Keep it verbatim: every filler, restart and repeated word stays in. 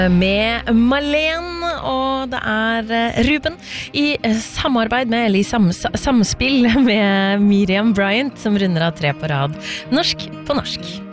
Med Malene, og det er Ruben i samarbeid med, eller i sam, samspill med Miriam Bryant, som runder av tre på rad. Norsk på norsk.